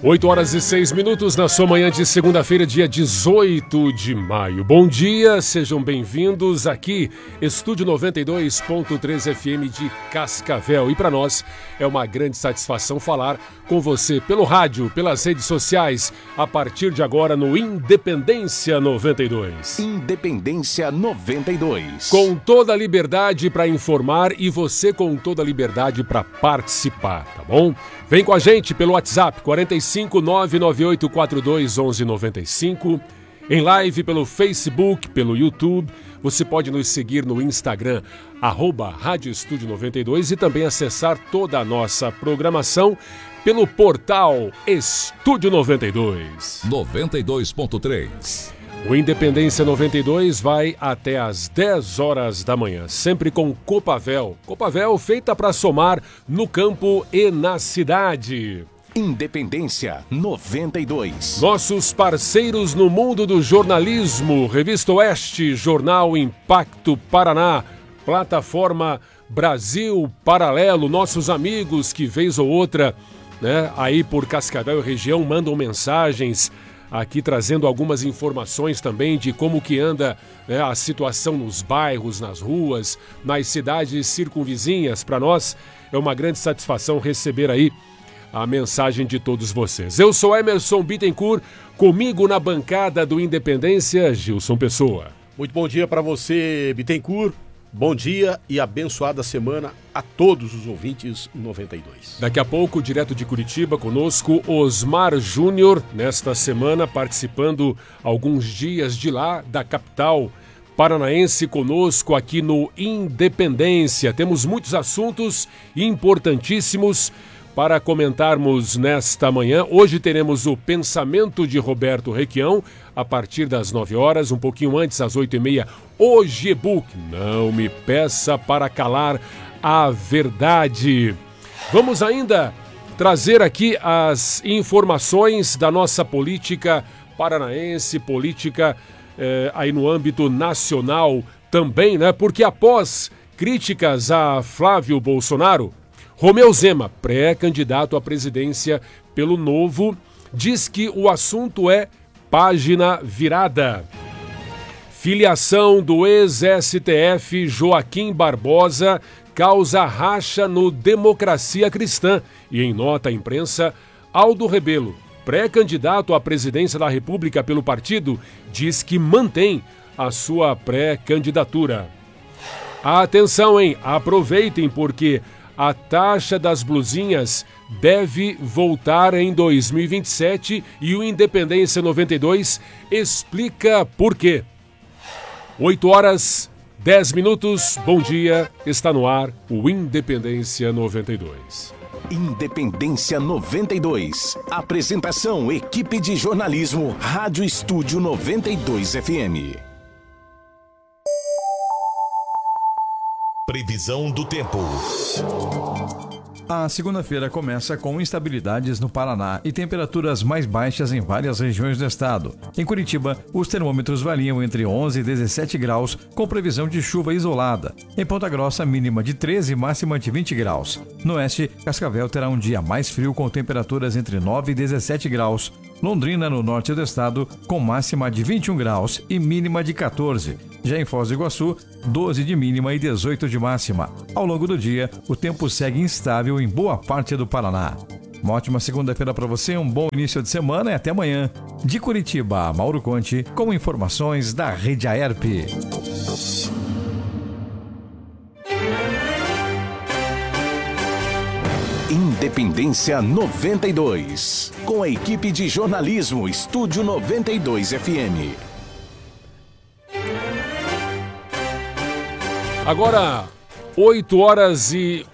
8h06 na sua manhã de segunda-feira, dia 18 de maio. Bom dia, sejam bem-vindos aqui, Estúdio 92.3 FM de Cascavel. E para nós é uma grande satisfação falar com você pelo rádio, pelas redes sociais, a partir de agora no Independência 92. Independência 92. Com toda a liberdade para informar e você com toda a liberdade para participar, tá bom? Vem com a gente pelo WhatsApp 45998421195, em live pelo Facebook, pelo YouTube. Você pode nos seguir no Instagram, @Rádio Estúdio 92 e também acessar toda a nossa programação pelo portal Estúdio 92. 92.3. O Independência 92 vai até às 10 horas da manhã, sempre com Copavel. Copavel feita para somar no campo e na cidade. Independência 92. Nossos parceiros no mundo do jornalismo: Revista Oeste, Jornal Impacto Paraná, Plataforma Brasil Paralelo. Nossos amigos que vez ou outra, aí por Cascavel e região mandam mensagens aqui trazendo algumas informações também de como que anda a situação nos bairros, nas ruas, nas cidades circunvizinhas. Para nós é uma grande satisfação receber aí a mensagem de todos vocês. Eu sou Emerson Bittencourt, comigo na bancada do Independência, Gilson Pessoa. Muito bom dia para você, Bittencourt. Bom dia e abençoada semana a todos os ouvintes 92. Daqui a pouco, direto de Curitiba, conosco Osmar Júnior, nesta semana participando alguns dias de lá, da capital paranaense, conosco aqui no Independência. Temos muitos assuntos importantíssimos para comentarmos nesta manhã. Hoje teremos o pensamento de Roberto Requião, a partir das 9 horas, um pouquinho antes, às 8h30, o G-Book. Não me peça para calar a verdade. Vamos ainda trazer aqui as informações da nossa política paranaense, política aí no âmbito nacional também, Porque após críticas a Flávio Bolsonaro, Romeu Zema, pré-candidato à presidência pelo Novo, diz que o assunto é página virada. Filiação do ex-STF Joaquim Barbosa causa racha no Democracia Cristã. E em nota à imprensa, Aldo Rebelo, pré-candidato à presidência da República pelo partido, diz que mantém a sua pré-candidatura. Atenção, hein? Aproveitem porque a taxa das blusinhas deve voltar em 2027 e o Independência 92 explica por quê. 8h10. Bom dia, está no ar o Independência 92. Independência 92. Apresentação: equipe de jornalismo, Rádio Estúdio 92 FM. Previsão do tempo. A segunda-feira começa com instabilidades no Paraná e temperaturas mais baixas em várias regiões do estado. Em Curitiba, os termômetros variam entre 11 e 17 graus, com previsão de chuva isolada. Em Ponta Grossa, mínima de 13 e máxima de 20 graus. No oeste, Cascavel terá um dia mais frio com temperaturas entre 9 e 17 graus. Londrina, no norte do estado, com máxima de 21 graus e mínima de 14. Já em Foz do Iguaçu, 12 de mínima e 18 de máxima. Ao longo do dia, o tempo segue instável em boa parte do Paraná. Uma ótima segunda-feira para você, um bom início de semana e até amanhã. De Curitiba, Mauro Conte, com informações da Rede Aerp. Independência 92. Com a equipe de jornalismo Estúdio 92 FM. Agora, 8h11,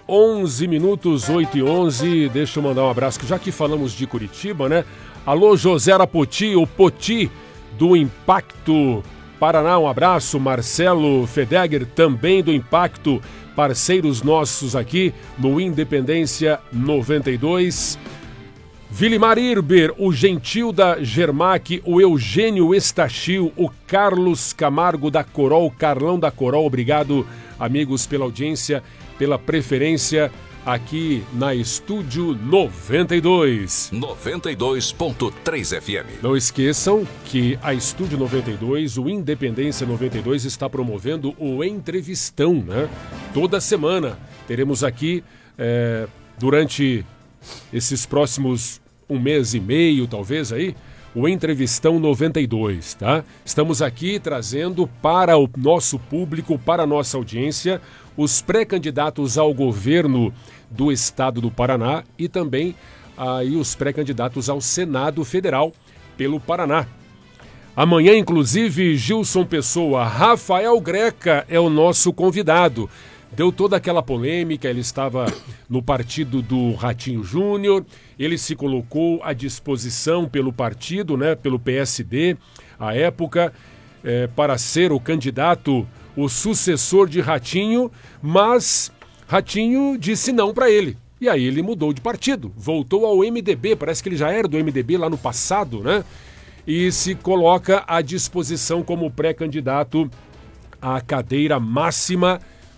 8h11. Deixa eu mandar um abraço, já que falamos de Curitiba, Alô, José Arapoti, o Poti do Impacto Paraná, um abraço. Marcelo Fedegger, também do Impacto, parceiros nossos aqui no Independência 92. Vilimar Irber, o Gentil da Germac, o Eugênio Estachil, o Carlos Camargo da Corol, Carlão da Corol, obrigado, amigos, pela audiência, pela preferência aqui na Estúdio 92. 92.3 FM. Não esqueçam que a Estúdio 92, o Independência 92, está promovendo o Entrevistão, né? Toda semana teremos aqui, durante esses próximos um mês e meio, talvez aí, o Entrevistão 92, tá? Estamos aqui trazendo para o nosso público, para a nossa audiência, os pré-candidatos ao governo do estado do Paraná e também aí os pré-candidatos ao Senado Federal pelo Paraná. Amanhã, inclusive, Gilson Pessoa, Rafael Greca é o nosso convidado. Deu toda aquela polêmica, ele estava no partido do Ratinho Júnior, ele se colocou à disposição pelo partido, né, pelo PSD, à época, para ser o candidato, o sucessor de Ratinho, mas Ratinho disse não para ele. E aí ele mudou de partido, voltou ao MDB, parece que ele já era do MDB lá no passado, né? E se coloca à disposição como pré-candidato à cadeira máxima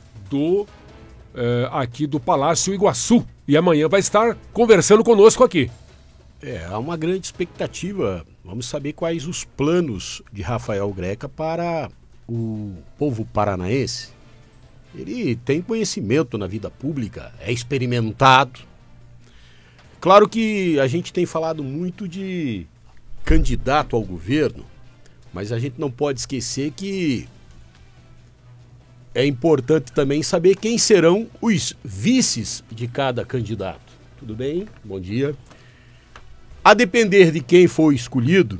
aqui do Palácio Iguaçu. E amanhã vai estar conversando conosco aqui. Há uma grande expectativa. Vamos saber quais os planos de Rafael Greca para o povo paranaense. Ele tem conhecimento na vida pública, é experimentado. Claro que a gente tem falado muito de candidato ao governo, mas a gente não pode esquecer que é importante também saber quem serão os vices de cada candidato. Tudo bem? Bom dia. A depender de quem for escolhido,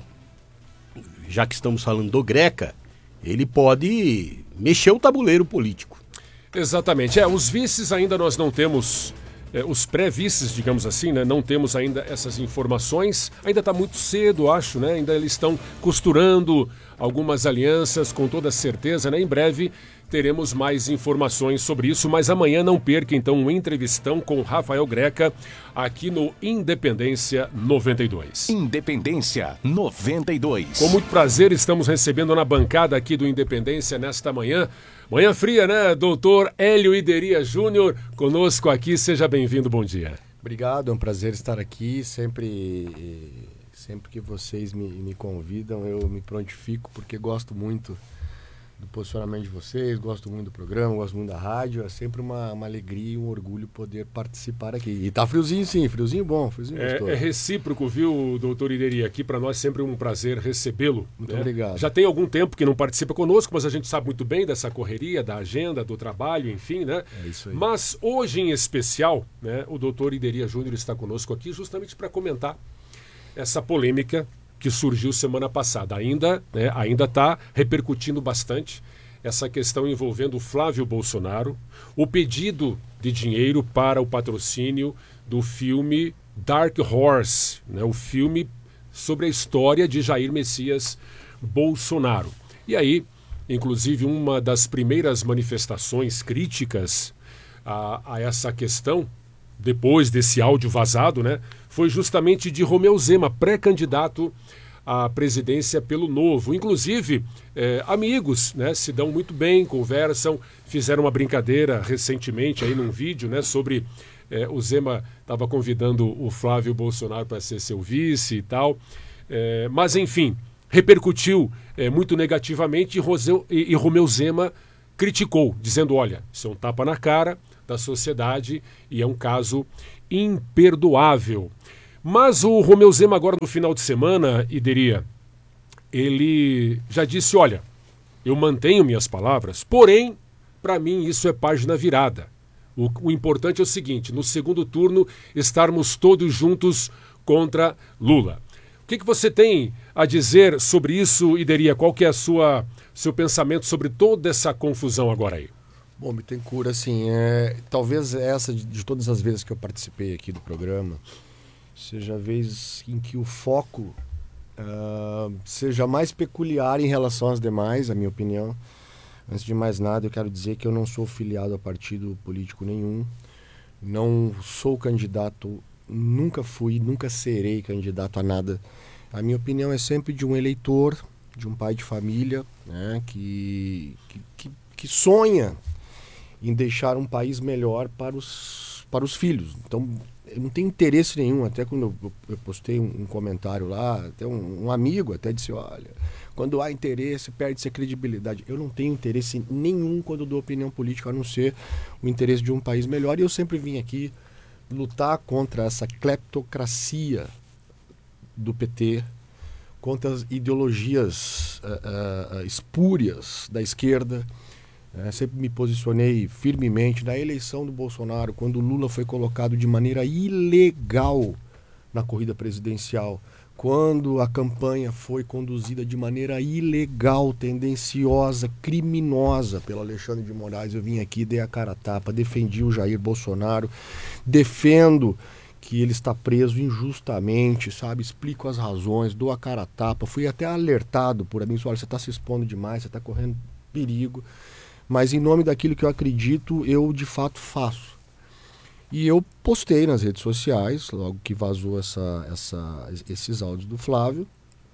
já que estamos falando do Greca, ele pode mexer o tabuleiro político. Exatamente. Os vices ainda nós não temos, os pré-vices, digamos assim, né? Não temos ainda essas informações. Ainda está muito cedo, acho, né? Ainda eles estão costurando algumas alianças, com toda certeza, né? Em breve teremos mais informações sobre isso, mas amanhã não perca então um entrevistão com Rafael Greca aqui no Independência 92. Independência 92. Com muito prazer estamos recebendo na bancada aqui do Independência nesta manhã. Manhã fria, né? Doutor Hélio Ideria Júnior conosco aqui. Seja bem-vindo, bom dia. Obrigado, é um prazer estar aqui. Sempre que vocês me convidam, eu me prontifico, porque gosto muito do posicionamento de vocês, gosto muito do programa, gosto muito da rádio. É sempre uma alegria e um orgulho poder participar aqui. E tá friozinho sim, friozinho bom, friozinho gostoso. É recíproco, viu, doutor Ideria? Aqui para nós sempre um prazer recebê-lo. Muito obrigado. Já tem algum tempo que não participa conosco, mas a gente sabe muito bem dessa correria, da agenda, do trabalho, enfim, né? É isso aí. Mas hoje em especial, né, o doutor Ideria Júnior está conosco aqui justamente para comentar essa polêmica que surgiu semana passada. Ainda está repercutindo bastante essa questão envolvendo o Flávio Bolsonaro, o pedido de dinheiro para o patrocínio do filme Dark Horse, né, o filme sobre a história de Jair Messias Bolsonaro. E aí, inclusive, uma das primeiras manifestações críticas a essa questão, depois desse áudio vazado, né, foi justamente de Romeu Zema, pré-candidato à presidência pelo Novo. Inclusive, amigos, né, se dão muito bem, conversam, fizeram uma brincadeira recentemente aí num vídeo, né, sobre o Zema estava convidando o Flávio Bolsonaro para ser seu vice e tal. Mas, enfim, repercutiu muito negativamente e Romeu Zema criticou, dizendo, olha, isso é um tapa na cara da sociedade e é um caso imperdoável. Mas o Romeu Zema agora no final de semana, Ideria, ele já disse, olha, eu mantenho minhas palavras, porém, para mim isso é página virada. O importante é o seguinte, no segundo turno estarmos todos juntos contra Lula. O que você tem a dizer sobre isso, Ideria? Qual que é seu pensamento sobre toda essa confusão agora aí? Bom, Bittencourt, assim, talvez essa de todas as vezes que eu participei aqui do programa, seja a vez em que o foco seja mais peculiar em relação às demais, a minha opinião. Antes de mais nada, eu quero dizer que eu não sou filiado a partido político nenhum, não sou candidato, nunca fui, nunca serei candidato a nada. A minha opinião é sempre de um eleitor, de um pai de família, né, que sonha em deixar um país melhor para os os filhos. Então, eu não tenho interesse nenhum. Até quando eu postei um comentário lá, até um amigo até disse, olha, quando há interesse, perde-se a credibilidade. Eu não tenho interesse nenhum quando eu dou opinião política, a não ser o interesse de um país melhor. E eu sempre vim aqui lutar contra essa cleptocracia do PT, contra as ideologias espúrias da esquerda. Sempre me posicionei firmemente na eleição do Bolsonaro, quando o Lula foi colocado de maneira ilegal na corrida presidencial, quando a campanha foi conduzida de maneira ilegal, tendenciosa, criminosa pelo Alexandre de Moraes. Eu vim aqui, dei a cara a tapa, defendi o Jair Bolsonaro, defendo que ele está preso injustamente, sabe? Explico as razões, dou a cara a tapa. Fui até alertado por mim, olha, você está se expondo demais, você está correndo perigo. Mas em nome daquilo que eu acredito, eu de fato faço. E eu postei nas redes sociais, logo que vazou esses áudios do Flávio,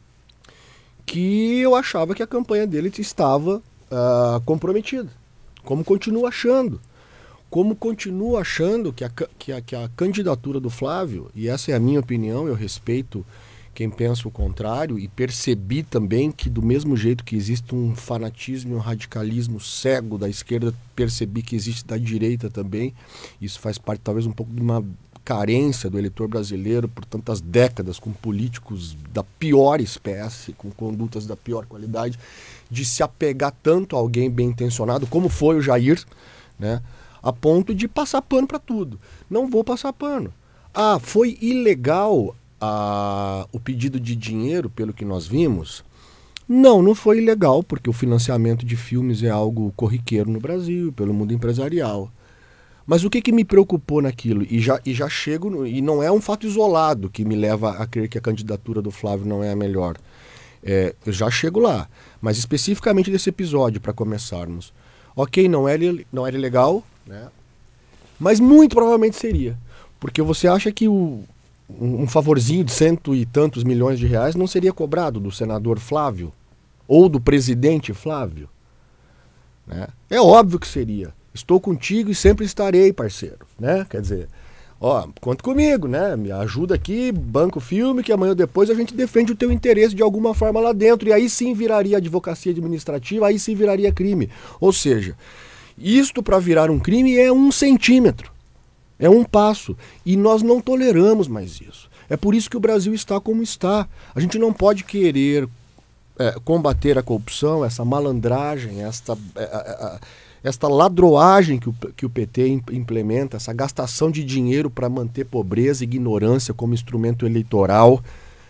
que eu achava que a campanha dele estava comprometida. Como continuo achando. Como continuo achando que a candidatura do Flávio, e essa é a minha opinião, eu respeito quem pensa o contrário, e percebi também que do mesmo jeito que existe um fanatismo e um radicalismo cego da esquerda, percebi que existe da direita também. Isso faz parte talvez um pouco de uma carência do eleitor brasileiro por tantas décadas, com políticos da pior espécie, com condutas da pior qualidade, de se apegar tanto a alguém bem intencionado, como foi o Jair, né, a ponto de passar pano para tudo. Não vou passar pano. Foi ilegal o pedido de dinheiro, pelo que nós vimos? Não foi ilegal, porque o financiamento de filmes é algo corriqueiro no Brasil, pelo mundo empresarial. Mas o que me preocupou naquilo? E já chego, e não é um fato isolado que me leva a crer que a candidatura do Flávio não é a melhor. Eu já chego lá. Mas especificamente desse episódio, para começarmos. Ok, não era ilegal, né? Mas muito provavelmente seria. Porque você acha que um favorzinho de 100 e tantos milhões de reais não seria cobrado do senador Flávio? Ou do presidente Flávio? Né? É óbvio que seria. Estou contigo e sempre estarei, parceiro. Né? Quer dizer, conta comigo, né? Me ajuda aqui, banca o filme, que amanhã ou depois a gente defende o teu interesse de alguma forma lá dentro. E aí sim viraria advocacia administrativa, aí sim viraria crime. Ou seja, isto para virar um crime é 1 centímetro. É um passo. E nós não toleramos mais isso. É por isso que o Brasil está como está. A gente não pode querer combater a corrupção, essa malandragem, esta ladroagem que o PT implementa, essa gastação de dinheiro para manter pobreza e ignorância como instrumento eleitoral,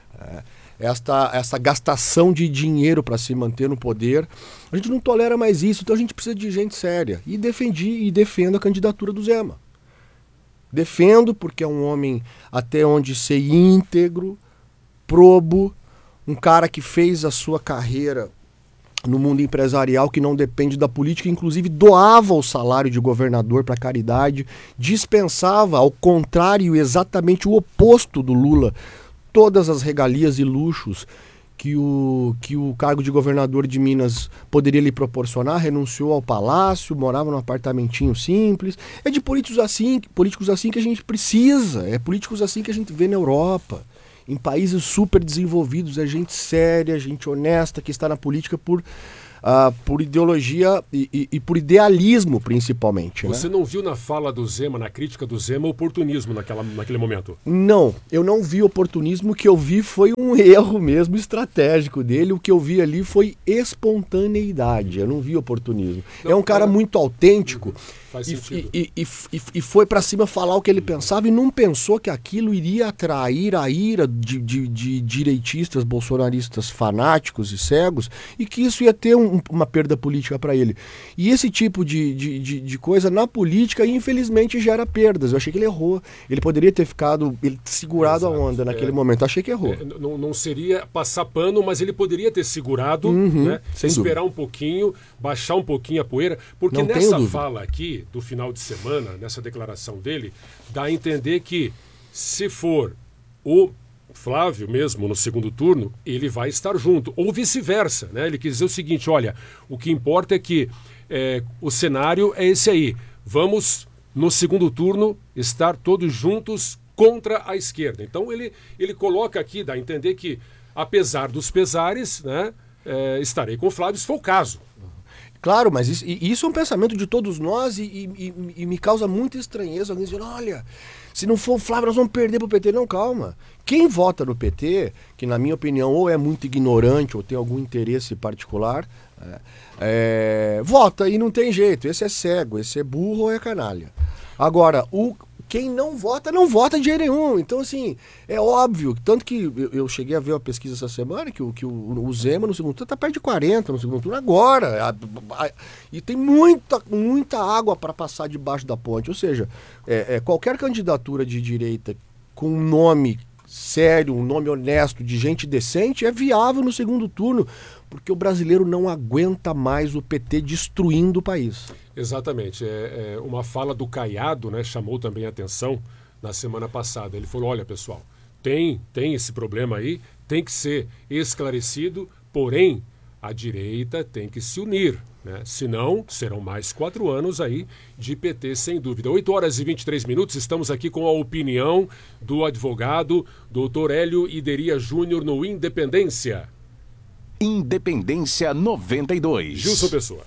essa gastação de dinheiro para se manter no poder. A gente não tolera mais isso. Então a gente precisa de gente séria. E defendo a candidatura do Zema. Defendo porque é um homem até onde ser íntegro, probo, um cara que fez a sua carreira no mundo empresarial, que não depende da política, inclusive doava o salário de governador para caridade, dispensava, ao contrário, exatamente o oposto do Lula, todas as regalias e luxos que o cargo de governador de Minas poderia lhe proporcionar, renunciou ao palácio, morava num apartamentinho simples. É de políticos assim que a gente precisa, é políticos assim que a gente vê na Europa, em países super desenvolvidos, é gente séria, gente honesta, que está na política por ideologia e por idealismo, principalmente. Você não viu na fala do Zema, na crítica do Zema, oportunismo naquele momento? Não, eu não vi oportunismo. O que eu vi foi um erro mesmo estratégico dele. O que eu vi ali foi espontaneidade. Eu não vi oportunismo. É um cara muito autêntico. Faz sentido. E foi pra cima falar o que ele pensava e não pensou que aquilo iria atrair a ira de direitistas, bolsonaristas fanáticos e cegos, e que isso ia ter uma perda política para ele. E esse tipo de coisa na política, infelizmente, gera perdas. Eu achei que ele errou. Ele poderia ter segurado a onda naquele momento. Achei que errou. Não seria passar pano, mas ele poderia ter segurado, né? Esperar um pouquinho, baixar um pouquinho a poeira, porque nessa fala aqui do final de semana, nessa declaração dele, dá a entender que se for o Flávio mesmo no segundo turno, ele vai estar junto, ou vice-versa, né? Ele quis dizer o seguinte, olha, o que importa é que o cenário é esse aí, vamos no segundo turno, estar todos juntos contra a esquerda. Então ele coloca aqui, dá a entender que, apesar dos pesares, né, estarei com o Flávio, se for o caso. Claro, mas isso é um pensamento de todos nós e me causa muita estranheza alguém dizendo, olha, se não for o Flávio nós vamos perder pro PT. Não, calma. Quem vota no PT, que na minha opinião ou é muito ignorante ou tem algum interesse particular, vota e não tem jeito. Esse é cego, esse é burro ou é canalha. Agora, quem não vota de jeito nenhum. Então, assim, é óbvio. Tanto que eu cheguei a ver uma pesquisa essa semana que o Zema no segundo turno está perto de 40 no segundo turno agora. E tem muita água para passar debaixo da ponte. Ou seja, qualquer candidatura de direita com um nome sério, um nome honesto, de gente decente, é viável no segundo turno. Porque o brasileiro não aguenta mais o PT destruindo o país. Exatamente. Uma fala do Caiado, né, chamou também a atenção na semana passada. Ele falou, olha pessoal, tem esse problema aí, tem que ser esclarecido, porém a direita tem que se unir, né? Senão serão mais 4 anos aí de PT, sem dúvida. 8h23, estamos aqui com a opinião do advogado Dr. Hélio Ideria Júnior no Independência. Independência 92. Gilson Pessoa.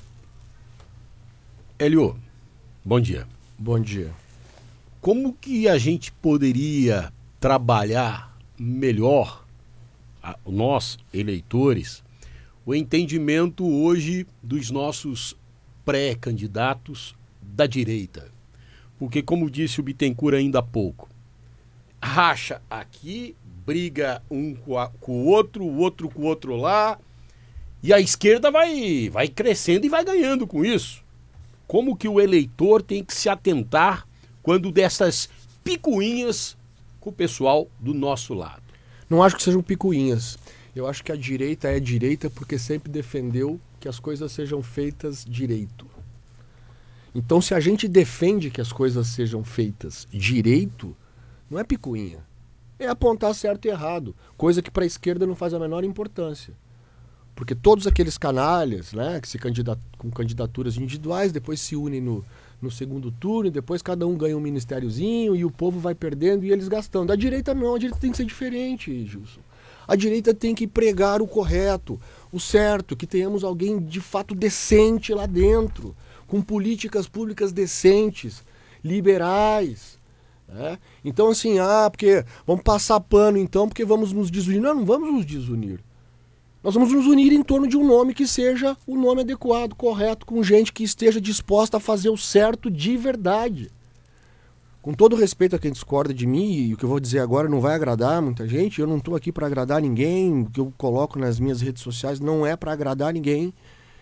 Hélio, bom dia. Bom dia. Como que a gente poderia trabalhar melhor, nós, eleitores, o entendimento hoje dos nossos pré-candidatos da direita? Porque, como disse o Bittencourt ainda há pouco, racha aqui, briga um com o outro com o outro lá, e a esquerda vai crescendo e vai ganhando com isso. Como que o eleitor tem que se atentar quando dessas picuinhas com o pessoal do nosso lado? Não acho que sejam picuinhas. Eu acho que a direita é direita porque sempre defendeu que as coisas sejam feitas direito. Então, se a gente defende que as coisas sejam feitas direito, não é picuinha. É apontar certo e errado, coisa que para a esquerda não faz a menor importância. Porque todos aqueles canalhas, né, que se candidatam com candidaturas individuais, depois se unem no segundo turno, e depois cada um ganha um ministériozinho e o povo vai perdendo e eles gastando. A direita não, a direita tem que ser diferente, Gilson. A direita tem que pregar o correto, o certo, que tenhamos alguém de fato decente lá dentro, com políticas públicas decentes, liberais. Né? Então, assim, porque vamos passar pano então, porque vamos nos desunir. Não vamos nos desunir. Nós vamos nos unir em torno de um nome que seja o nome adequado, correto, com gente que esteja disposta a fazer o certo de verdade. Com todo respeito a quem discorda de mim, e o que eu vou dizer agora não vai agradar muita gente, eu não estou aqui para agradar ninguém, o que eu coloco nas minhas redes sociais não é para agradar ninguém.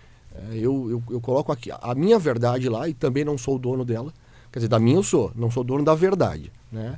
Eu coloco aqui a minha verdade lá e também não sou o dono dela. Quer dizer, da minha eu sou, não sou dono da verdade. Né?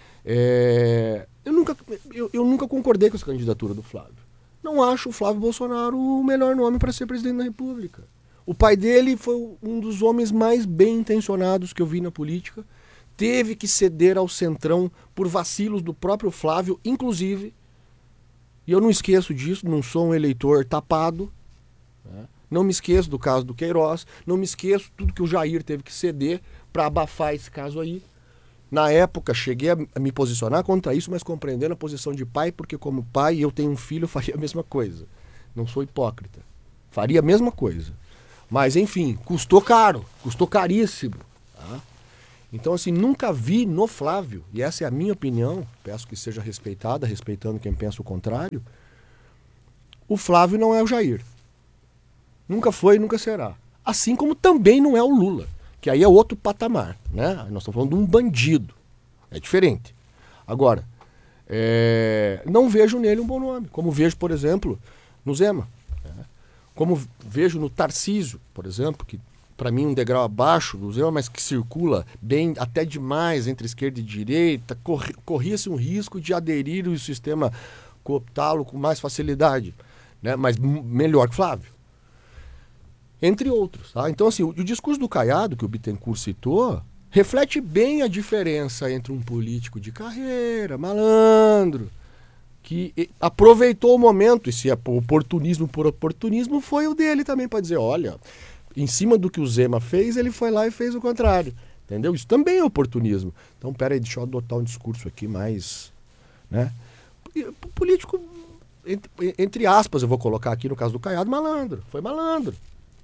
Eu nunca concordei com essa candidatura do Flávio. Não acho o Flávio Bolsonaro o melhor nome para ser presidente da República. O pai dele foi um dos homens mais bem intencionados que eu vi na política. Teve que ceder ao Centrão por vacilos do próprio Flávio, inclusive. E eu não esqueço disso, não sou um eleitor tapado. Né? Não me esqueço do caso do Queiroz. Não me esqueço tudo que o Jair teve que ceder para abafar esse caso aí. Na época, cheguei a me posicionar contra isso, mas compreendendo a posição de pai, porque como pai, eu tenho um filho, eu faria a mesma coisa. Não sou hipócrita. Faria a mesma coisa. Mas, enfim, custou caro, custou caríssimo. Tá? Então, assim, nunca vi no Flávio, e essa é a minha opinião, peço que seja respeitada, respeitando quem pensa o contrário, o Flávio não é o Jair. Nunca foi e nunca será. Assim como também não é o Lula. Que aí é outro patamar, né? Nós estamos falando de um bandido. É diferente. Agora, não vejo nele um bom nome. Como vejo, por exemplo, no Zema. Né? Como vejo no Tarcísio, por exemplo, que para mim um degrau abaixo do Zema, mas que circula bem, até demais, entre esquerda e direita, corria-se um risco de aderir ao sistema, cooptá-lo com mais facilidade. Né? Mas melhor que Flávio. Entre outros. Tá? Então, assim, o discurso do Caiado, que o Bittencourt citou, reflete bem a diferença entre um político de carreira, malandro, que aproveitou o momento, e se é oportunismo por oportunismo, foi o dele também para dizer, olha, em cima do que o Zema fez, ele foi lá e fez o contrário. Entendeu? Isso também é oportunismo. Então, peraí, deixa eu adotar um discurso aqui mais, né? Político, entre aspas, eu vou colocar aqui no caso do Caiado, malandro. Foi malandro.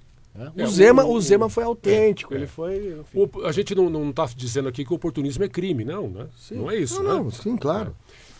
O Zema foi autêntico, ele foi... A gente não está dizendo aqui que o oportunismo é crime, não, né? Sim. Não é isso, não, né? Sim, claro.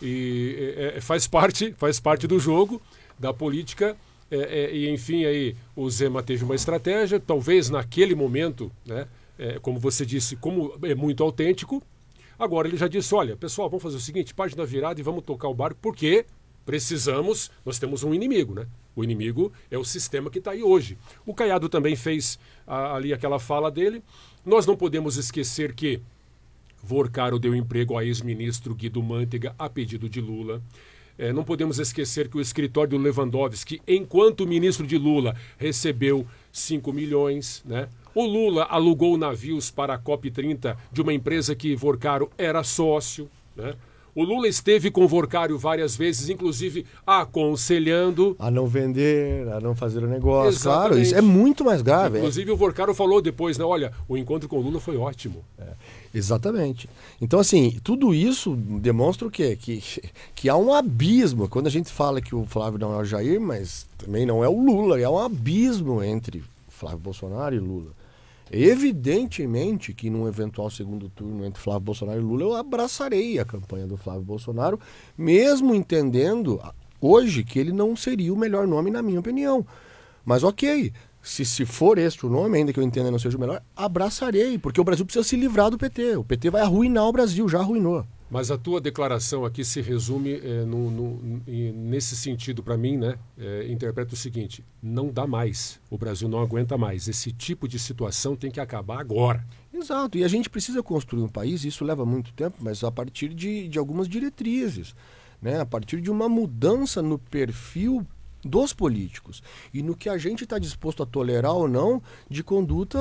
E faz parte do jogo, da política, e enfim, aí o Zema teve uma estratégia, talvez naquele momento, né? Como você disse, como é muito autêntico, agora ele já disse, olha, pessoal, vamos fazer o seguinte, página virada e vamos tocar o barco, porque nós temos um inimigo, né? O inimigo é o sistema que está aí hoje. O Caiado também fez ali aquela fala dele. Nós não podemos esquecer que Vorcaro deu emprego a ex-ministro Guido Mantega a pedido de Lula. Não podemos esquecer que o escritório do Lewandowski, enquanto ministro de Lula, recebeu 5 milhões, né? O Lula alugou navios para a COP30 de uma empresa que Vorcaro era sócio, né? O Lula esteve com o Vorcário várias vezes, inclusive aconselhando... A não vender, a não fazer o negócio. Exatamente. Claro, isso é muito mais grave. Inclusive o Vorcário falou depois, né? Olha, o encontro com o Lula foi ótimo. Exatamente. Então, assim, tudo isso demonstra o quê? Que há um abismo. Quando a gente fala que o Flávio não é o Jair, mas também não é o Lula, há um abismo entre Flávio Bolsonaro e Lula. Evidentemente que num eventual segundo turno entre Flávio Bolsonaro e Lula, eu abraçarei a campanha do Flávio Bolsonaro, mesmo entendendo hoje que ele não seria o melhor nome, na minha opinião. Mas ok, se for este o nome, ainda que eu entenda não seja o melhor, abraçarei, porque o Brasil precisa se livrar do PT. O PT vai arruinar o Brasil, já arruinou. Mas a tua declaração aqui se resume nesse sentido para mim, né? Interpreta o seguinte, não dá mais, o Brasil não aguenta mais, esse tipo de situação tem que acabar agora. Exato, e a gente precisa construir um país, isso leva muito tempo, mas a partir de algumas diretrizes, né? A partir de uma mudança no perfil dos políticos e no que a gente está disposto a tolerar ou não de conduta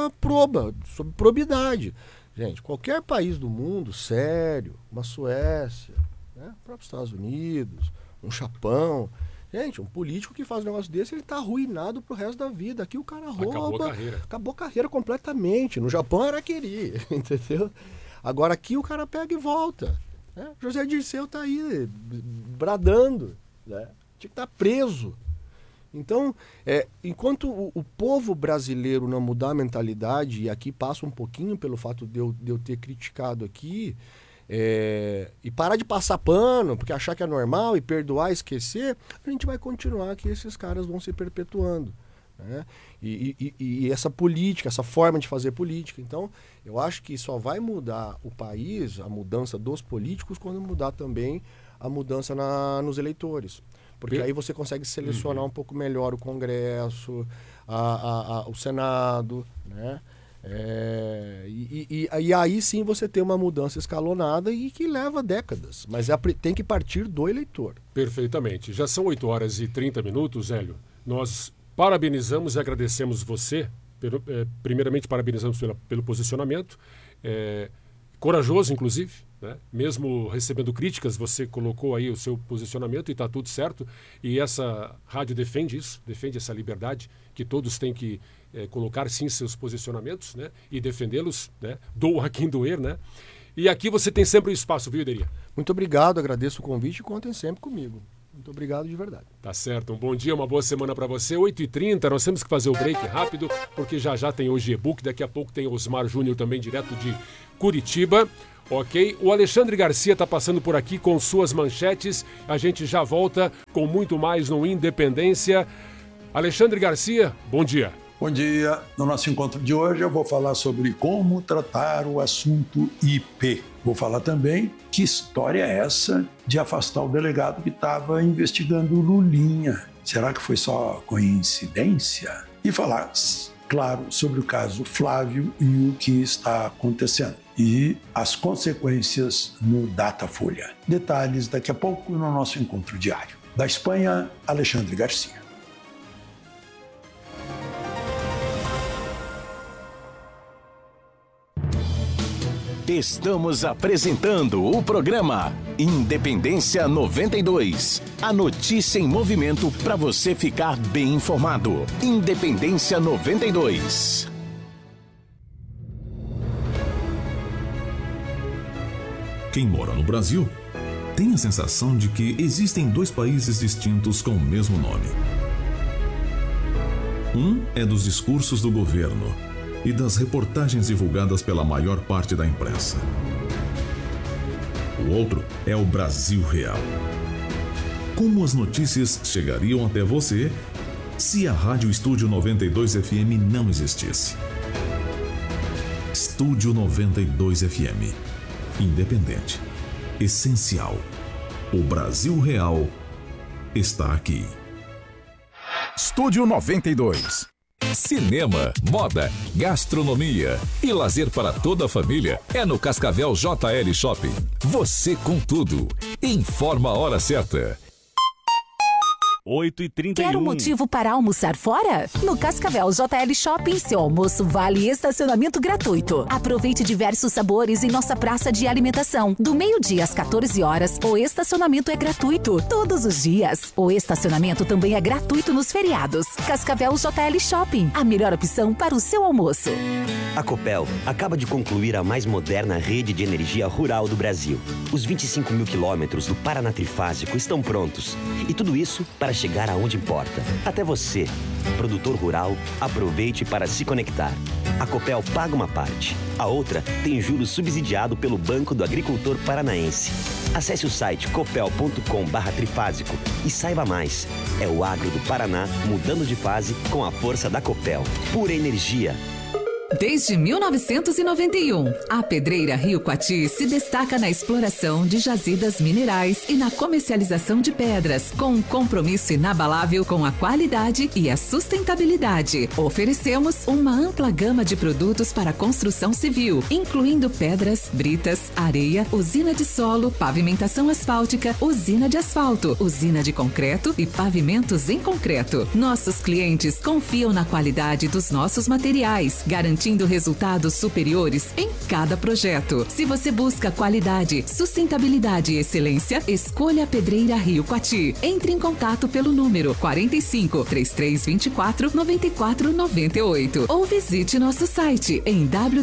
sob probidade. Gente, qualquer país do mundo sério, uma Suécia, né, o próprio Estados Unidos, um Japão, gente, um político que faz um negócio desse, ele está arruinado pro resto da vida. Aqui o cara rouba, acabou a carreira completamente. No Japão era querer, entendeu? Agora aqui o cara pega e volta. Né? José Dirceu tá aí bradando, né? Tinha que estar preso. Então, enquanto o povo brasileiro não mudar a mentalidade, e aqui passa um pouquinho pelo fato de eu ter criticado aqui, e parar de passar pano, porque achar que é normal, e perdoar, esquecer, a gente vai continuar que esses caras vão se perpetuando. Né? E essa política, essa forma de fazer política. Então, eu acho que só vai mudar o país, a mudança dos políticos, quando mudar também a mudança nos eleitores. Porque aí você consegue selecionar um pouco melhor o Congresso, o Senado, né? E aí sim você tem uma mudança escalonada e que leva décadas. Mas tem que partir do eleitor. Perfeitamente. Já são 8h30, Hélio. Nós parabenizamos e agradecemos você. Primeiramente, parabenizamos pelo posicionamento. Corajoso, inclusive. Né? Mesmo recebendo críticas, você colocou aí o seu posicionamento e está tudo certo. E essa rádio defende isso, defende essa liberdade, que todos têm que colocar sim seus posicionamentos, né? E defendê-los, né? Doa quem doer, né? E aqui você tem sempre o espaço, viu, Ideria? Muito obrigado, agradeço o convite e contem sempre comigo. Muito obrigado de verdade. Tá certo, um bom dia, uma boa semana para você. 8h30, nós temos que fazer o break rápido, porque já tem hoje e-book, daqui a pouco tem Osmar Júnior também, direto de Curitiba. Ok, o Alexandre Garcia está passando por aqui com suas manchetes. A gente já volta com muito mais no Independência. Alexandre Garcia, bom dia. Bom dia. No nosso encontro de hoje eu vou falar sobre como tratar o assunto IP. Vou falar também que história é essa de afastar o delegado que estava investigando o Lulinha. Será que foi só coincidência? E falar, claro, sobre o caso Flávio e o que está acontecendo. E as consequências no Datafolha. Detalhes daqui a pouco no nosso encontro diário. Da Espanha, Alexandre Garcia. Estamos apresentando o programa Independência 92. A notícia em movimento para você ficar bem informado. Independência 92. Quem mora no Brasil tem a sensação de que existem dois países distintos com o mesmo nome. Um é dos discursos do governo e das reportagens divulgadas pela maior parte da imprensa. O outro é o Brasil real. Como as notícias chegariam até você se a Rádio Estúdio 92 FM não existisse? Estúdio 92 FM. Independente. Essencial. O Brasil real está aqui. Estúdio 92. Cinema, moda, gastronomia e lazer para toda a família é no Cascavel JL Shopping. Você com tudo. Informa a hora certa. 8h31. Quer um motivo para almoçar fora? No Cascavel JL Shopping, seu almoço vale estacionamento gratuito. Aproveite diversos sabores em nossa praça de alimentação. Do meio-dia às 14 horas, o estacionamento é gratuito todos os dias. O estacionamento também é gratuito nos feriados. Cascavel JL Shopping, a melhor opção para o seu almoço. A Copel acaba de concluir a mais moderna rede de energia rural do Brasil. Os 25 mil quilômetros do Paraná Trifásico estão prontos. E tudo isso para chegar aonde importa. Até você, produtor rural, aproveite para se conectar. A Copel paga uma parte. A outra tem juros subsidiado pelo Banco do Agricultor Paranaense. Acesse o site copel.com/trifásico e saiba mais. É o agro do Paraná mudando de fase com a força da Copel. Pura energia. Desde 1991, a Pedreira Rio Quati se destaca na exploração de jazidas minerais e na comercialização de pedras, com um compromisso inabalável com a qualidade e a sustentabilidade. Oferecemos uma ampla gama de produtos para construção civil, incluindo pedras, britas, areia, usina de solo, pavimentação asfáltica, usina de asfalto, usina de concreto e pavimentos em concreto. Nossos clientes confiam na qualidade dos nossos materiais, garantindo resultados superiores em cada projeto. Se você busca qualidade, sustentabilidade e excelência, escolha a Pedreira Rio Quati. Entre em contato pelo número 45 3324 9498 ou visite nosso site em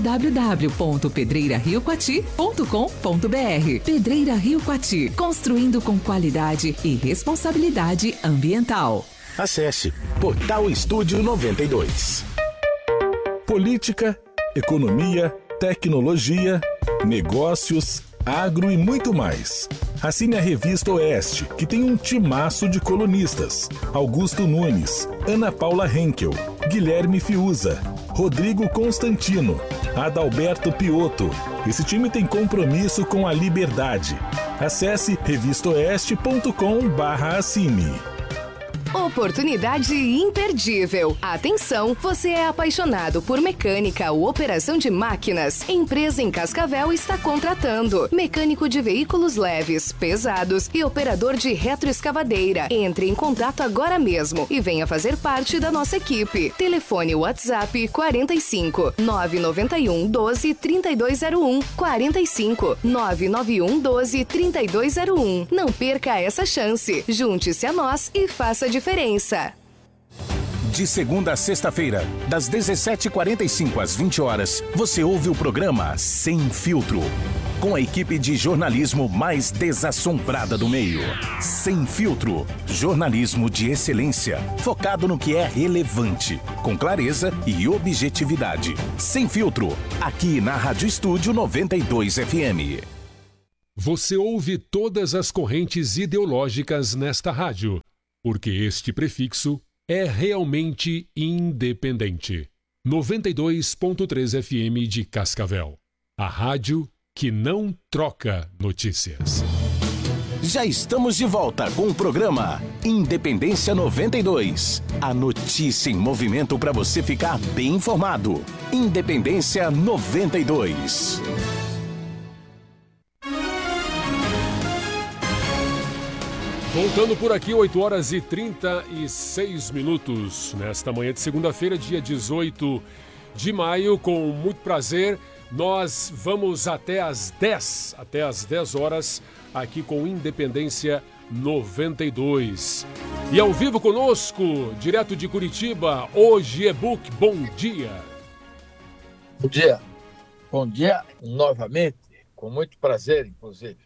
www.pedreirarioquati.com.br. Pedreira Rio Quati, construindo com qualidade e responsabilidade ambiental. Acesse Portal Estúdio 92. Política, economia, tecnologia, negócios, agro e muito mais. Assine a Revista Oeste, que tem um timaço de colunistas. Augusto Nunes, Ana Paula Henkel, Guilherme Fiuza, Rodrigo Constantino, Adalberto Piotto. Esse time tem compromisso com a liberdade. Acesse revistaoeste.com/assine. Oportunidade imperdível. Atenção, você é apaixonado por mecânica ou operação de máquinas? Empresa em Cascavel está contratando mecânico de veículos leves, pesados e operador de retroescavadeira. Entre em contato agora mesmo e venha fazer parte da nossa equipe. Telefone WhatsApp 45 991 12 3201 45 991 12 3201. Não perca essa chance. Junte-se a nós e faça a diferença. De segunda a sexta-feira, das 17h45 às 20 horas, você ouve o programa Sem Filtro, com a equipe de jornalismo mais desassombrada do meio. Sem Filtro, jornalismo de excelência, focado no que é relevante, com clareza e objetividade. Sem Filtro, aqui na Rádio Estúdio 92 FM. Você ouve todas as correntes ideológicas nesta rádio, porque este prefixo é realmente independente. 92.3 FM de Cascavel. A rádio que não troca notícias. Já estamos de volta com o programa Independência 92. A notícia em movimento para você ficar bem informado. Independência 92. Voltando por aqui, 8h36, nesta manhã de segunda-feira, dia 18 de maio, com muito prazer, nós vamos até às 10 horas, aqui com Independência 92. E ao vivo conosco, direto de Curitiba, hoje e-book, bom dia. Bom dia. Bom dia novamente, Com muito prazer, inclusive.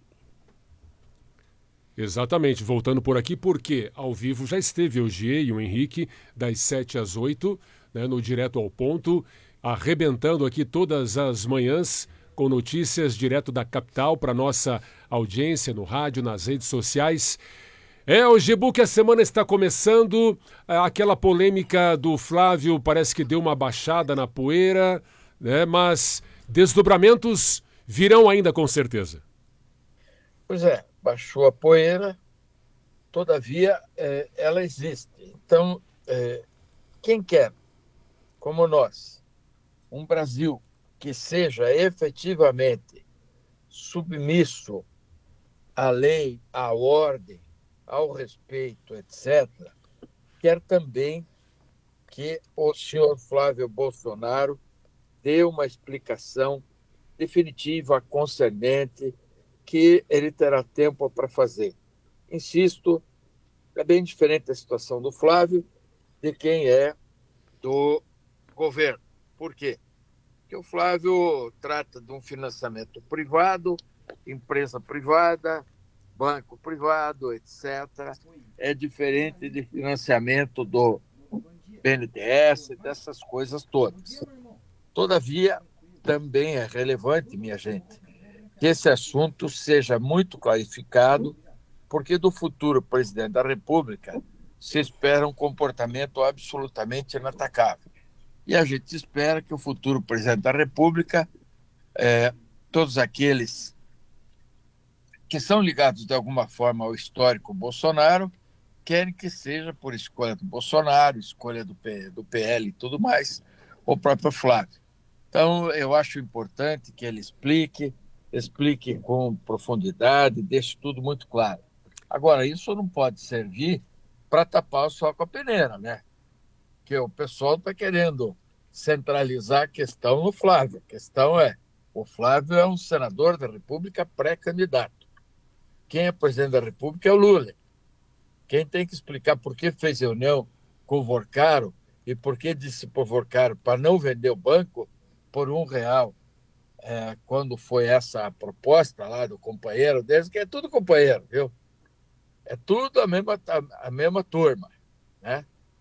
Exatamente, voltando por aqui, porque ao vivo já esteve o G e o Henrique, das 7 às 8, né, no Direto ao Ponto, arrebentando aqui todas as manhãs com notícias direto da capital para nossa audiência no rádio, nas redes sociais. O Gebu, que a semana está começando, aquela polêmica do Flávio parece que deu uma baixada na poeira, né, mas desdobramentos virão ainda com certeza. Pois é, baixou a poeira, todavia ela existe. Então, quem quer, como nós, um Brasil que seja efetivamente submisso à lei, à ordem, ao respeito, etc., quer também que o senhor Flávio Bolsonaro dê uma explicação definitiva, concernente, que ele terá tempo para fazer. Insisto, é bem diferente a situação do Flávio de quem é do governo. Por quê? Porque o Flávio trata de um financiamento privado, empresa privada, banco privado, etc. É diferente de financiamento do BNDES, dessas coisas todas. Todavia, também é relevante, minha gente, que esse assunto seja muito clarificado, porque do futuro presidente da República se espera um comportamento absolutamente inatacável. E a gente espera que o futuro presidente da República, todos aqueles que são ligados de alguma forma ao histórico Bolsonaro, querem que seja por escolha do Bolsonaro, escolha do PL e tudo mais, o próprio Flávio. Então, eu acho importante que ele explique com profundidade, deixe tudo muito claro. Agora, isso não pode servir para tapar o sol com a peneira, né? Que o pessoal está querendo centralizar a questão no Flávio. A questão o Flávio é um senador da República pré-candidato. Quem é presidente da República é o Lula. Quem tem que explicar por que fez reunião com o Vorcaro e por que disse para o Vorcaro para não vender o banco por R$1, quando foi essa a proposta lá do companheiro deles, que é tudo companheiro, viu? É tudo a mesma turma, né?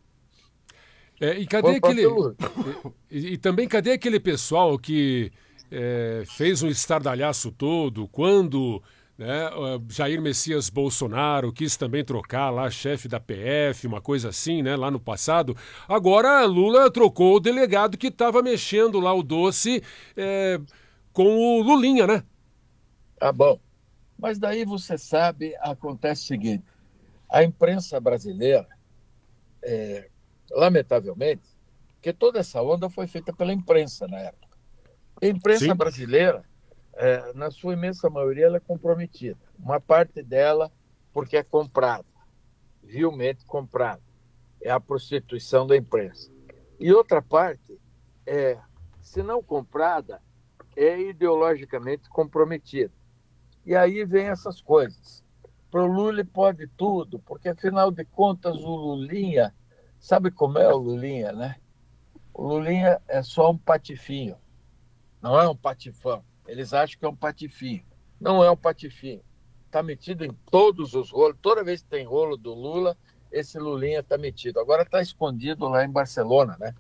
E cadê e também cadê aquele pessoal que fez um estardalhaço todo quando, né, Jair Messias Bolsonaro quis também trocar lá chefe da PF, uma coisa assim, né, lá no passado. Agora Lula trocou o delegado que estava mexendo lá o doce com o Lulinha, né? Ah, bom. Mas daí você sabe, acontece o seguinte, a imprensa brasileira, lamentavelmente, porque toda essa onda foi feita pela imprensa na época. A imprensa brasileira, na sua imensa maioria, ela é comprometida. Uma parte dela porque é comprada, vilmente comprada. É a prostituição da imprensa. E outra parte, se não comprada, é ideologicamente comprometida. E aí vem essas coisas. Para o Lula pode tudo, porque, afinal de contas, o Lulinha... Sabe como é o Lulinha, né? O Lulinha é só um patifinho. Não é um patifão. Eles acham que é um patifinho. Não é um patifinho. Está metido em todos os rolos. Toda vez que tem rolo do Lula, esse Lulinha está metido. Agora está escondido lá em Barcelona, né?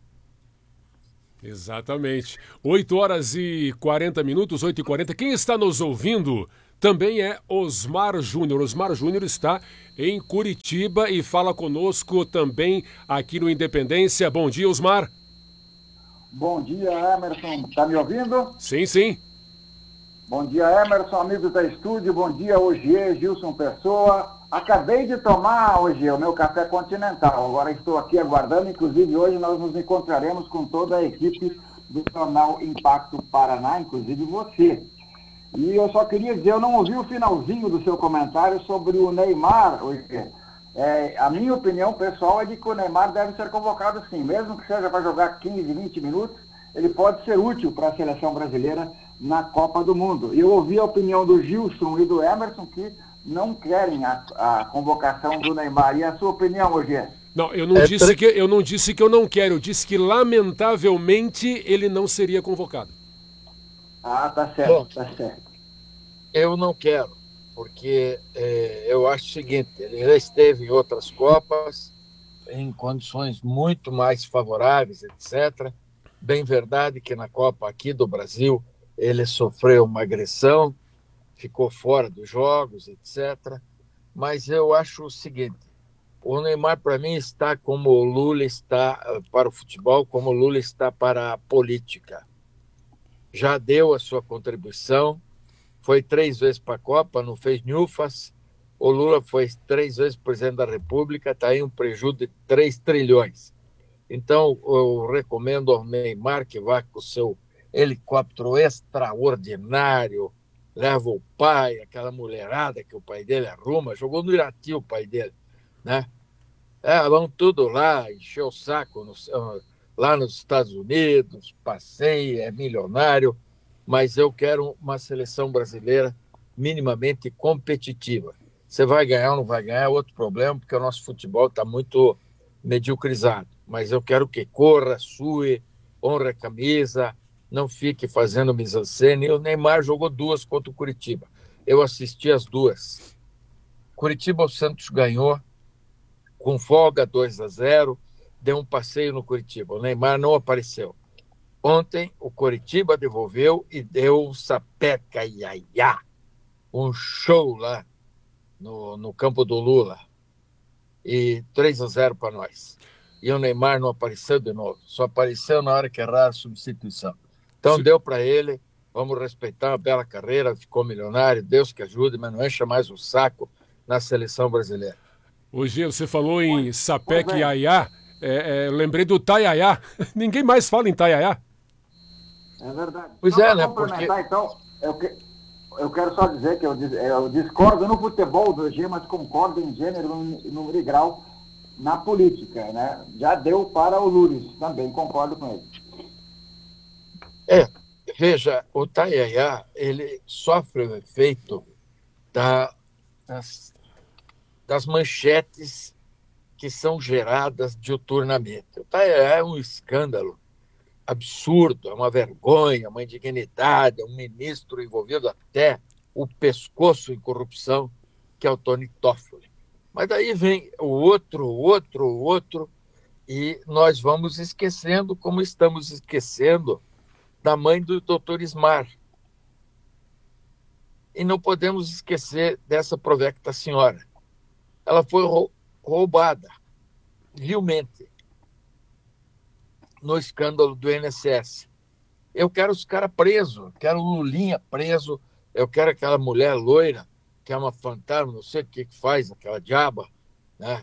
Exatamente. 8h40, 8h40. Quem está nos ouvindo também é Osmar Júnior. Osmar Júnior está em Curitiba e fala conosco também aqui no Independência. Bom dia, Osmar. Bom dia, Emerson. Está me ouvindo? Sim, sim. Bom dia, Emerson, amigos da estúdio. Bom dia, Ogier, Gilson Pessoa. Acabei de tomar, Ogier, o meu café continental. Agora estou aqui aguardando. Inclusive, hoje nós nos encontraremos com toda a equipe do Jornal Impacto Paraná, inclusive você. E eu só queria dizer, eu não ouvi o finalzinho do seu comentário sobre o Neymar, Ogier. A minha opinião pessoal é de que o Neymar deve ser convocado sim, mesmo que seja para jogar 15, 20 minutos, ele pode ser útil para a seleção brasileira na Copa do Mundo. E eu ouvi a opinião do Gilson e do Emerson que não querem a convocação do Neymar. E a sua opinião, Ogier? Não, eu não disse que eu não quero, eu disse que lamentavelmente ele não seria convocado. Ah, tá certo, Bom, tá certo. Eu não quero, porque eu acho o seguinte, ele já esteve em outras Copas, em condições muito mais favoráveis, etc. Bem verdade que na Copa aqui do Brasil ele sofreu uma agressão, ficou fora dos jogos, etc. Mas eu acho o seguinte, o Neymar, para mim, está como o Lula está para o futebol, como o Lula está para a política. Já deu a sua contribuição, foi 3 vezes para a Copa, não fez nhufas. O Lula foi 3 vezes presidente da República, está aí um prejuízo de 3 trilhões. Então, eu recomendo ao Neymar que vá com o seu helicóptero extraordinário, leva o pai, aquela mulherada que o pai dele arruma, jogou no Irati o pai dele, né? Vão tudo lá, encher o saco lá nos Estados Unidos, passeia, é milionário, mas eu quero uma seleção brasileira minimamente competitiva. Você vai ganhar ou não vai ganhar é outro problema, porque o nosso futebol está muito mediocrizado. Mas eu quero que corra, sue, honre a camisa, não fique fazendo mise-en-scène. E o Neymar jogou 2 contra o Curitiba. Eu assisti as 2. Curitiba, o Santos ganhou com folga 2-0, deu um passeio no Curitiba. O Neymar não apareceu. Ontem, o Curitiba devolveu e deu sapeca iaiá. Um show lá no campo do Lula. E 3-0 para nós. E o Neymar não apareceu de novo. Só apareceu na hora que erraram a substituição. Então, deu para ele. Vamos respeitar uma bela carreira. Ficou milionário. Deus que ajude, mas não encha mais o saco na seleção brasileira. Hoje você falou em sapeca e iaiá. Lembrei do taiaiá. Ninguém mais fala em taiaiá. É verdade. Pois só né? Complementar, então, eu quero só dizer que eu discordo no futebol do G, mas concordo em gênero, número e grau na política, né? Já deu para o Lulis, também concordo com ele. Veja, o taiaiá, ele sofre o efeito das manchetes que são geradas diuturnamente. O taiaiá é um escândalo absurdo, é uma vergonha, uma indignidade, é um ministro envolvido até o pescoço em corrupção, que é o Tony Toffoli. Mas daí vem o outro, e nós vamos esquecendo, como estamos esquecendo da mãe do Dr. Ismar. E não podemos esquecer dessa provecta senhora. Ela foi roubada, vilmente, no escândalo do INSS. Eu quero os caras presos, quero o Lulinha preso, eu quero aquela mulher loira, que é uma fantasma, não sei o que faz, aquela diaba, né?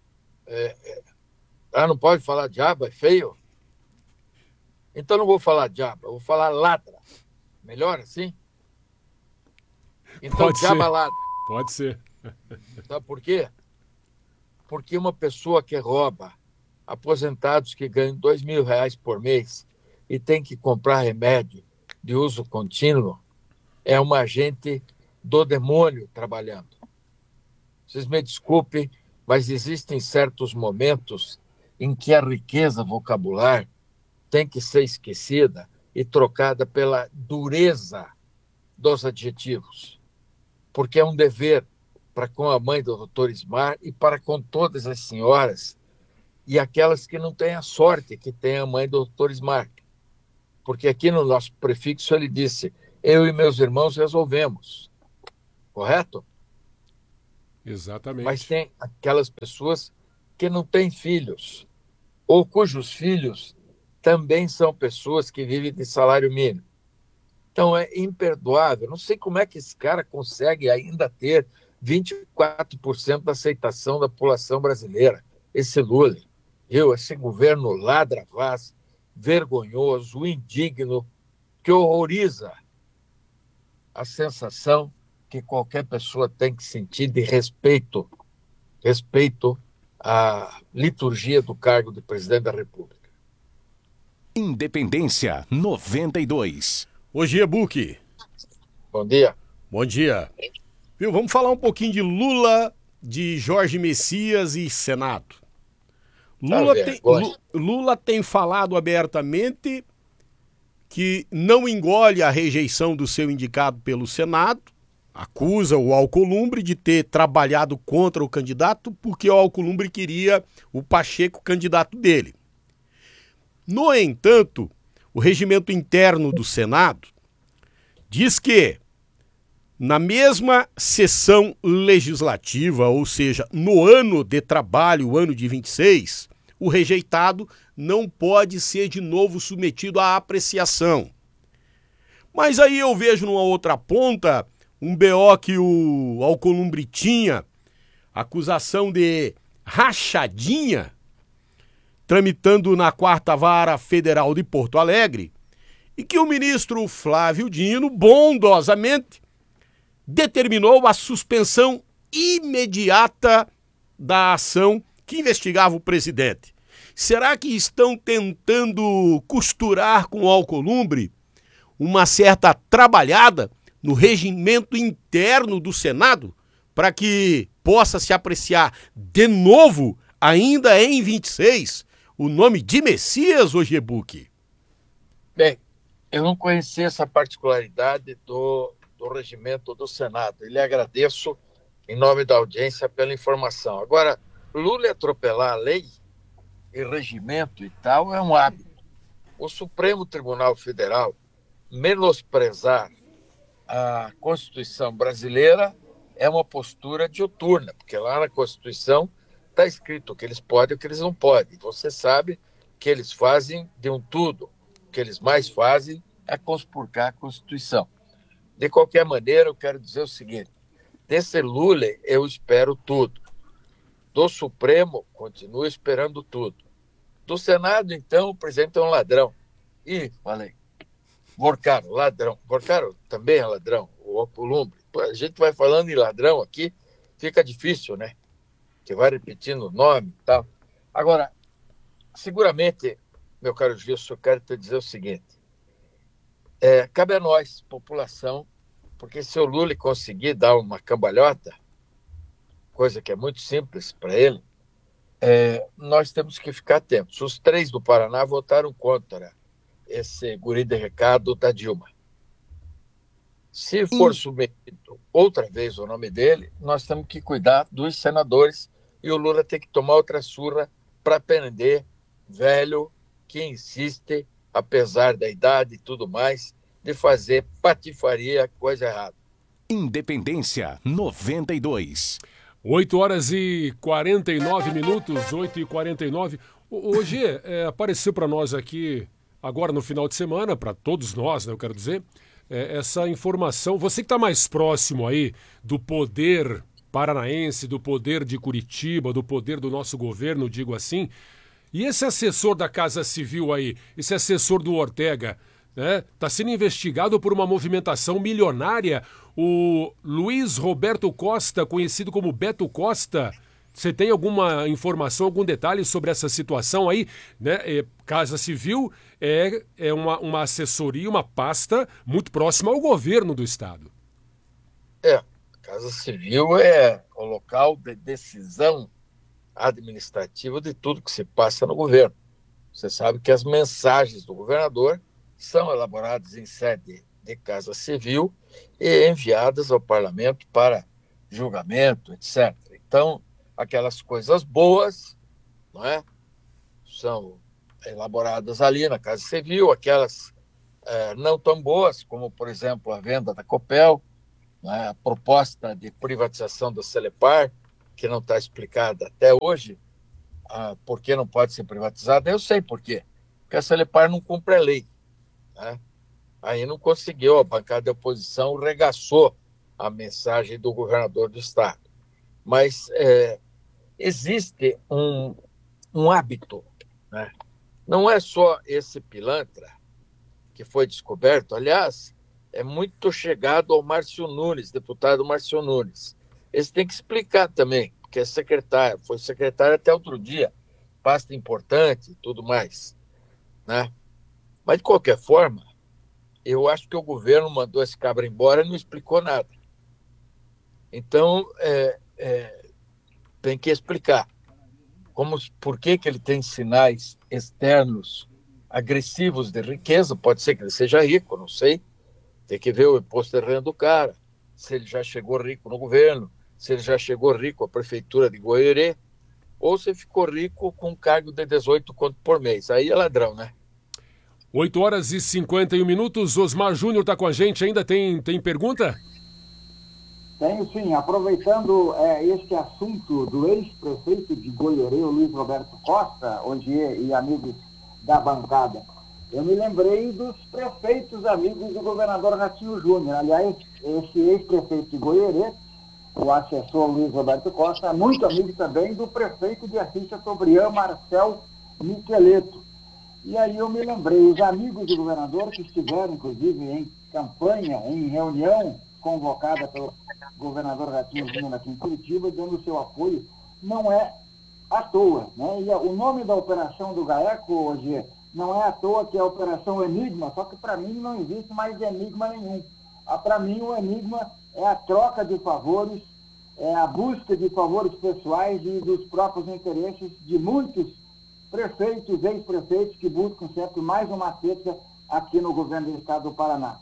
Não pode falar diaba, é feio? Então não vou falar diaba, eu vou falar ladra. Melhor assim? Então Pode diaba ser. ladra. Pode ser. Sabe por quê? Porque uma pessoa que rouba aposentados que ganham R$2.000 por mês e tem que comprar remédio de uso contínuo é uma agente do demônio trabalhando. Vocês me desculpem, mas existem certos momentos em que a riqueza vocabular tem que ser esquecida e trocada pela dureza dos adjetivos, porque é um dever para com a mãe do Dr. Ismar e para com todas as senhoras e aquelas que não têm a sorte que tem a mãe do Dr. Ismar. Porque aqui no nosso prefixo ele disse, eu e meus irmãos resolvemos. Correto? Exatamente. Mas tem aquelas pessoas que não têm filhos, ou cujos filhos também são pessoas que vivem de salário mínimo. Então é imperdoável. Não sei como é que esse cara consegue ainda ter 24% da aceitação da população brasileira. Esse Lula, esse governo ladra-vaz, vergonhoso, indigno, que horroriza a sensação que qualquer pessoa tem que sentir de respeito à liturgia do cargo de presidente da República. Independência 92. Hoje é Buki. Bom dia. Bom dia. Viu, vamos falar um pouquinho de Lula, de Jorge Messias e Senado. Lula tem falado abertamente que não engole a rejeição do seu indicado pelo Senado, acusa o Alcolumbre de ter trabalhado contra o candidato porque o Alcolumbre queria o Pacheco candidato dele. No entanto, o regimento interno do Senado diz que, na mesma sessão legislativa, ou seja, no ano de trabalho, o ano de 26, o rejeitado não pode ser de novo submetido à apreciação. Mas aí eu vejo numa outra ponta um BO que o Alcolumbre tinha, acusação de rachadinha, tramitando na 4ª Vara Federal de Porto Alegre, e que o ministro Flávio Dino, bondosamente, determinou a suspensão imediata da ação que investigava o presidente. Será que estão tentando costurar com o Alcolumbre uma certa trabalhada no regimento interno do Senado para que possa se apreciar de novo, ainda em 26, o nome de Messias Ojebuque? Bem, eu não conhecia essa particularidade do regimento do Senado. E lhe agradeço, em nome da audiência, pela informação. Agora, Lula atropelar a lei e regimento e tal é um hábito. O Supremo Tribunal Federal menosprezar a Constituição brasileira é uma postura diuturna, porque lá na Constituição está escrito o que eles podem e o que eles não podem. Você sabe que eles fazem de um tudo. O que eles mais fazem é conspurcar a Constituição. De qualquer maneira, eu quero dizer o seguinte: desse Lula eu espero tudo. Do Supremo, continuo esperando tudo. Do Senado, então, o presidente é um ladrão. Ih, falei. Borcaro, ladrão. Borcaro também é ladrão. O Alcolumbre. A gente vai falando em ladrão aqui, fica difícil, né? Que vai repetindo o nome e tal. Agora, seguramente, meu caro Gilson, eu quero te dizer o seguinte. Cabe a nós, população, porque se o Lula conseguir dar uma cambalhota, coisa que é muito simples para ele, nós temos que ficar atentos. Os 3 do Paraná votaram contra esse guri de recado da Dilma. Se for submetido outra vez o nome dele, nós temos que cuidar dos senadores e o Lula tem que tomar outra surra para prender velho que insiste, apesar da idade e tudo mais, de fazer patifaria, coisa errada. Independência 92. 8h49, 8h49. Hoje apareceu para nós aqui, agora no final de semana, para todos nós, né, eu quero dizer, essa informação. Você que está mais próximo aí do poder paranaense, do poder de Curitiba, do poder do nosso governo, digo assim, e esse assessor da Casa Civil aí, esse assessor do Ortega, né, está sendo investigado por uma movimentação milionária. O Luiz Roberto Costa, conhecido como Beto Costa, você tem alguma informação, algum detalhe sobre essa situação aí? Né? Casa Civil é uma assessoria, uma pasta muito próxima ao governo do Estado. Casa Civil é o local de decisão administrativa de tudo que se passa no governo. Você sabe que as mensagens do governador são elaboradas em sede de Casa Civil e enviadas ao parlamento para julgamento, etc. Então, aquelas coisas boas, não é? São elaboradas ali na Casa Civil, aquelas não tão boas, como, por exemplo, a venda da Copel, né? A proposta de privatização da Celepar, que não está explicada até hoje, por que não pode ser privatizada. Eu sei por quê. Porque a Celepar não cumpre a lei. Né? Aí não conseguiu, a bancada de oposição regaçou a mensagem do governador do estado. Mas existe um hábito, né? Não é só esse pilantra que foi descoberto, aliás, é muito chegado ao Márcio Nunes, deputado Márcio Nunes. Esse tem que explicar também, porque é secretário, foi secretário até outro dia, pasta importante e tudo mais, né? Mas, de qualquer forma, eu acho que o governo mandou esse cabra embora e não explicou nada. Então, tem que explicar por que ele tem sinais externos agressivos de riqueza, pode ser que ele seja rico, não sei, tem que ver o imposto de renda do cara, se ele já chegou rico no governo, se ele já chegou rico à prefeitura de Goiorê, ou se ficou rico com um cargo de 18 conto por mês. Aí é ladrão, né? 8h51. Osmar Júnior está com a gente ainda. Tem pergunta? Tenho sim. Aproveitando este assunto do ex-prefeito de Goiorê, o Luiz Roberto Costa, Ogier e amigos da bancada, eu me lembrei dos prefeitos amigos do governador Ratinho Júnior. Aliás, esse ex-prefeito de Goiorê, o assessor Luiz Roberto Costa, é muito amigo também do prefeito de Assis Chateaubriand, Marcel Micheleto. E aí eu me lembrei, os amigos do governador que estiveram, inclusive, em campanha, em reunião convocada pelo governador Ratinho Júnior aqui em Curitiba, dando seu apoio, não é à toa, né? E o nome da operação do GAECO hoje não é à toa que é a Operação Enigma, só que para mim não existe mais enigma nenhum. Para mim o enigma é a troca de favores, é a busca de favores pessoais e dos próprios interesses de muitos prefeitos, ex-prefeitos que buscam sempre mais uma teta aqui no governo do estado do Paraná.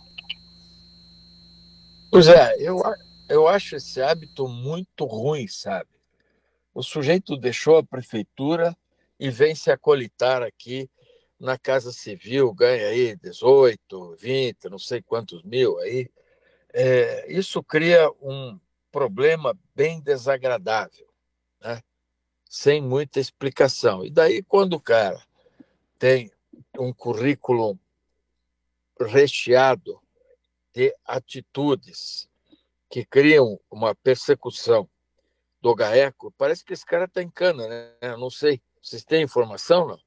Pois é, eu acho esse hábito muito ruim, sabe? O sujeito deixou a prefeitura e vem se acolitar aqui na Casa Civil, ganha aí 18, 20, não sei quantos mil aí. Isso cria um problema bem desagradável, né? Sem muita explicação. E daí, quando o cara tem um currículo recheado de atitudes que criam uma persecução do GAECO, parece que esse cara está em cana, né? Eu não sei. Vocês têm informação, não?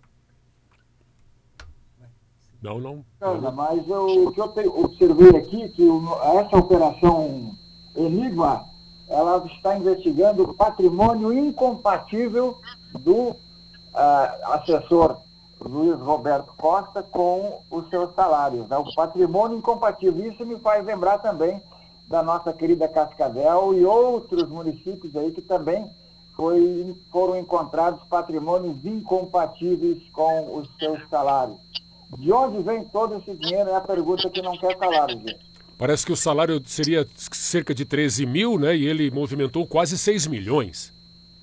Não. Mas o que eu observei aqui, que essa operação Enigma, ela está investigando o patrimônio incompatível do assessor Luiz Roberto Costa com os seus salários. Né? O patrimônio incompatível. Isso me faz lembrar também da nossa querida Cascavel e outros municípios aí que também foram encontrados patrimônios incompatíveis com os seus salários. De onde vem todo esse dinheiro é a pergunta que não quer calar, gente. Parece que o salário seria cerca de 13 mil, né? E ele movimentou quase 6 milhões.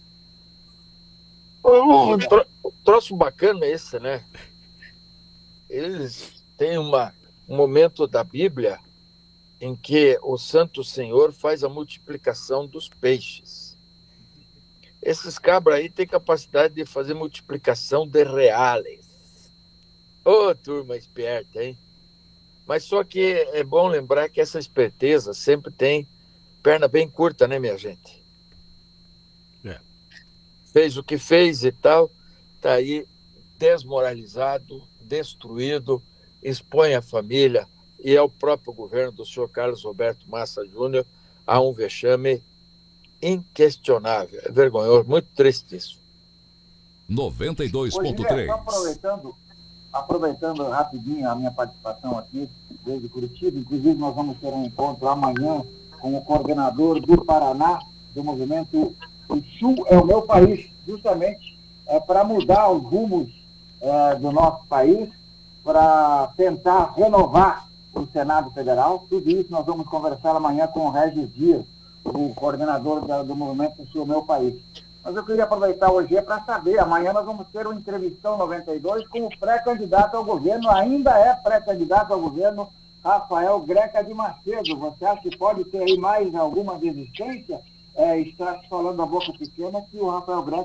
O troço bacana é esse, né? Eles têm um momento da Bíblia em que o Santo Senhor faz a multiplicação dos peixes. Esses cabras aí têm capacidade de fazer multiplicação de reais. Ô, turma esperta, hein? Mas só que é bom lembrar que essa esperteza sempre tem perna bem curta, né, minha gente? Fez o que fez e tal, tá aí desmoralizado, destruído, expõe a família e é o próprio governo do senhor Carlos Roberto Massa Júnior a um vexame inquestionável. É vergonhoso, muito triste isso. 92.3. Aproveitando rapidinho a minha participação aqui desde Curitiba, inclusive nós vamos ter um encontro amanhã com o coordenador do Paraná, do movimento O Sul é o Meu País, justamente para mudar os rumos do nosso país, para tentar renovar o Senado Federal. Tudo isso nós vamos conversar amanhã com o Regis Dias, o coordenador do movimento O Sul é o Meu País. Mas eu queria aproveitar hoje para saber, amanhã nós vamos ter uma Entrevistão 92 com o pré-candidato ao governo, ainda é pré-candidato ao governo, Rafael Greca de Macedo. Você acha que pode ter aí mais alguma desistência? Está falando a boca pequena que o Rafael Greca